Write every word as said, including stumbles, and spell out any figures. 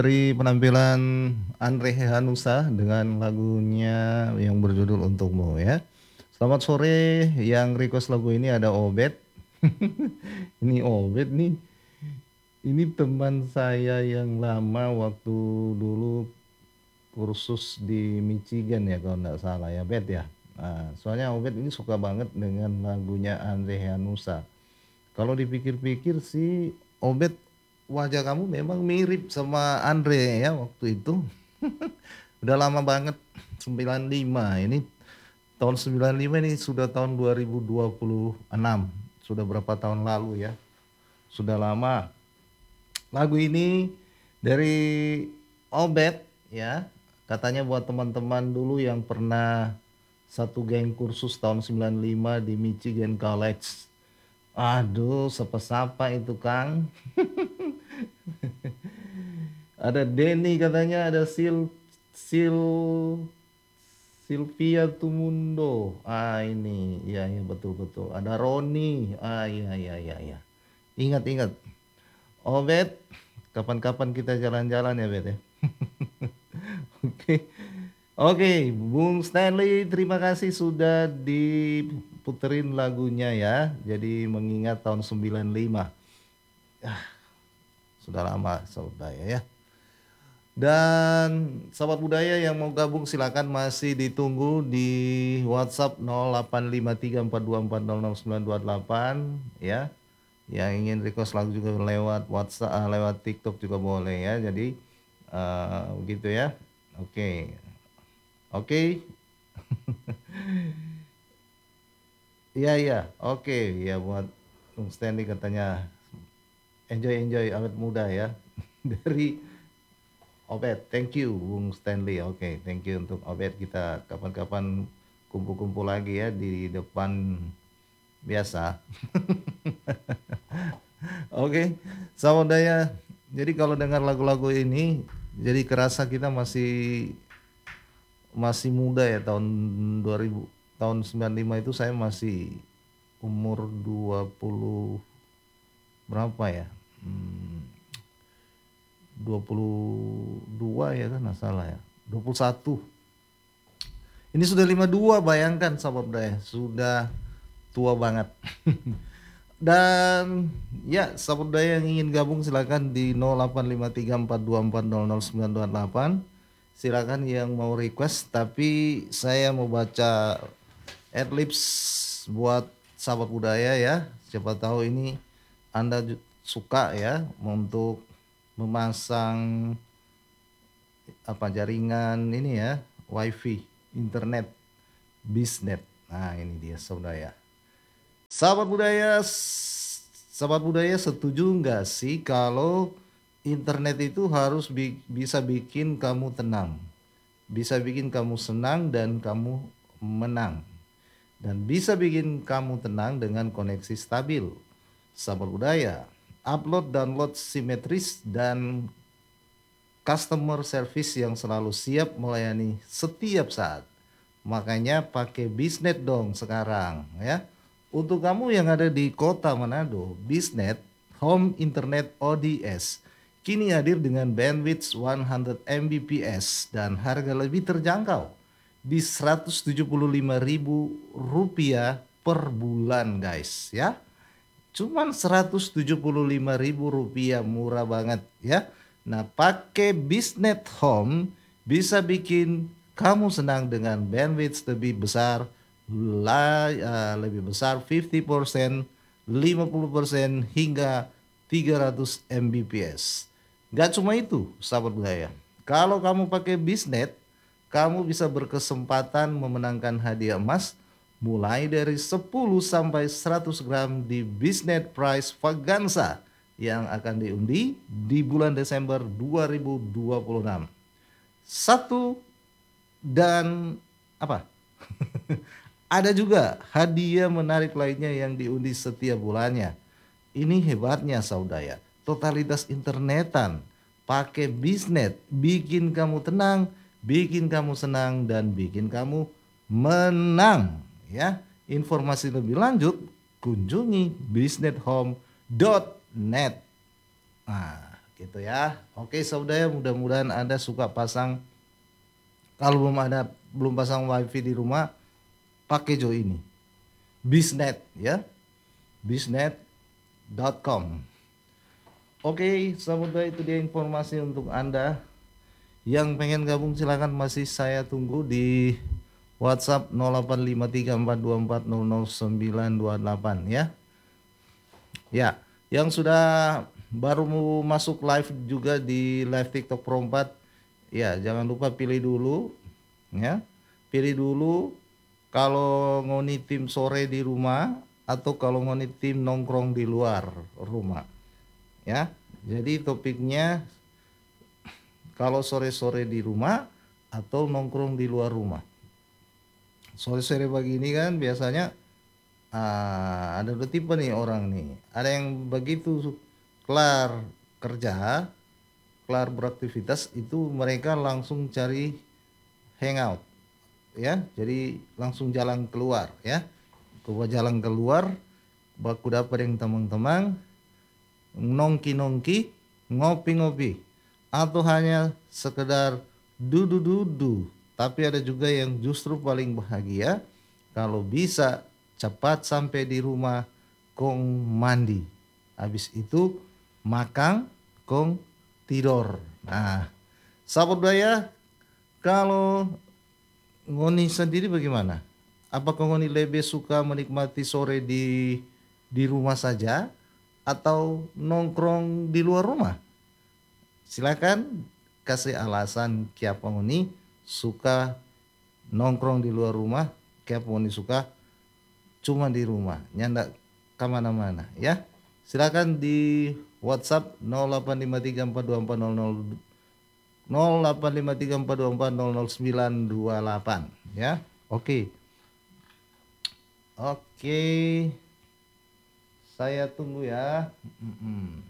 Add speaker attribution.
Speaker 1: Dari penampilan Andre Hehanussa dengan lagunya yang berjudul Untukmu ya. Selamat sore, yang request lagu ini ada Obed. Ini Obed nih, ini teman saya yang lama waktu dulu kursus di Michigan ya kalau nggak salah ya, Bet ya. Nah, soalnya Obed ini suka banget dengan lagunya Andre Hehanussa. Kalau dipikir-pikir sih, Obed, wajah kamu memang mirip sama Andre ya waktu itu. Udah lama banget, sembilan lima. Ini tahun sembilan lima, ini sudah tahun dua ribu dua puluh enam. Sudah berapa tahun lalu ya? Sudah lama. Lagu ini dari Obed ya. Katanya buat teman-teman dulu yang pernah satu geng kursus tahun sembilan lima di Michigan College. Aduh, siapa-siapa itu Kang. Ada Denny katanya, ada Sil Sil Sylvia Tumundo. Ah ini, iya iya betul betul. Ada Roni. Ah iya iya iya iya. Ingat ingat. Oh Bet, kapan-kapan kita jalan-jalan ya Bet ya. Oke. Oke, Bung Stanley, terima kasih sudah diputerin lagunya ya. Jadi mengingat tahun sembilan lima. Ah, sudah lama saudara ya. Dan sahabat budaya yang mau gabung silakan, masih ditunggu di WhatsApp nol delapan lima tiga empat dua empat nol nol sembilan dua delapan ya. Yang ingin request lagu juga lewat WhatsApp, ah, lewat TikTok juga boleh ya. Jadi uh, begitu ya. Oke. Oke. Iya iya. Oke, ya buat Bung Stanley katanya enjoy enjoy awet muda ya. Dari Obed, thank you Bung Stanley. Oke, okay, thank you untuk Obed. Kita kapan-kapan kumpul-kumpul lagi ya di depan biasa. Oke, okay. Sahabat Daya. Jadi kalau dengar lagu-lagu ini, jadi kerasa kita masih masih muda ya. Tahun dua ribu, tahun sembilan lima itu saya masih umur dua puluh berapa ya? Hmm, dua puluh dua ya kan, nggak salah ya, dua puluh satu. Ini sudah lima puluh dua, bayangkan sahabat budaya, sudah tua banget. Dan ya sahabat budaya yang ingin gabung silakan di nol delapan lima tiga empat dua empat nol nol sembilan dua delapan. Silakan yang mau request, tapi saya mau baca adlibs buat sahabat budaya ya. Siapa tahu ini Anda suka ya untuk memasang apa jaringan ini ya, wifi, internet, bisnet. Nah ini dia saudara. Sahabat budaya, sahabat budaya setuju nggak sih kalau internet itu harus bi bisa bikin kamu tenang, bisa bikin kamu senang dan kamu menang, dan bisa bikin kamu tenang dengan koneksi stabil. Sahabat budaya, upload download simetris dan customer service yang selalu siap melayani setiap saat. Makanya pakai Biznet dong sekarang ya. Untuk kamu yang ada di kota Manado, Biznet Home Internet O D S kini hadir dengan bandwidth seratus megabit per second dan harga lebih terjangkau di seratus tujuh puluh lima ribu rupiah per bulan guys ya. Cuman seratus tujuh puluh lima ribu rupiah, murah banget ya. Nah, pakai Biznet Home bisa bikin kamu senang dengan bandwidth lebih besar, lebih besar lima puluh persen, lima puluh persen hingga tiga ratus megabit per second. Gak cuma itu, sahabat budaya. Kalau kamu pakai Biznet, kamu bisa berkesempatan memenangkan hadiah emas mulai dari sepuluh sampai seratus gram di Biznet Prize Vaganza yang akan diundi di bulan Desember dua ribu dua puluh enam. Satu dan apa? Ada juga hadiah menarik lainnya yang diundi setiap bulannya. Ini hebatnya saudara. Totalitas internetan pakai Biznet bikin kamu tenang, bikin kamu senang dan bikin kamu menang ya. Informasi lebih lanjut kunjungi biznet home dot net. Nah, gitu ya. Oke saudara, mudah-mudahan Anda suka pasang, kalau belum ada belum pasang wifi di rumah, pakai Jo ini. Bisnet ya. bisnet dot com. Oke, saudara, itu dia informasi untuk Anda. Yang pengen gabung silakan, masih saya tunggu di WhatsApp nol delapan lima tiga empat dua empat nol nol sembilan dua delapan ya. Ya, yang sudah baru mau masuk live juga di live TikTok Pro empat, ya jangan lupa pilih dulu ya. Pilih dulu kalau ngoni tim sore di rumah atau kalau ngoni tim nongkrong di luar rumah ya. Jadi topiknya kalau sore-sore di rumah atau nongkrong di luar rumah. Sore-sore begini kan biasanya ah, ada dua tipe nih orang nih. Ada yang begitu kelar kerja, kelar beraktivitas itu mereka langsung cari hangout ya. Jadi langsung jalan keluar ya. Coba jalan keluar, baku dapat yang teman-teman, nongki-nongki, ngopi-ngopi, atau hanya sekedar dudu-dudu. Tapi ada juga yang justru paling bahagia kalau bisa cepat sampai di rumah kong mandi. Habis itu makan kong tidur. Nah, sahabat budaya, kalau ngoni sendiri bagaimana? Apakah ngoni lebih suka menikmati sore di di rumah saja atau nongkrong di luar rumah? Silakan kasih alasan kenapa ngoni suka nongkrong di luar rumah, kenapa ngoni suka cuma di rumah, nyanda kemana-mana ya. Silakan di WhatsApp nol delapan lima tiga empat dua empat nol nol nol delapan lima tiga empat dua empat nol nol sembilan dua delapan ya. Oke. Oke. Saya tunggu ya. Mm-mm.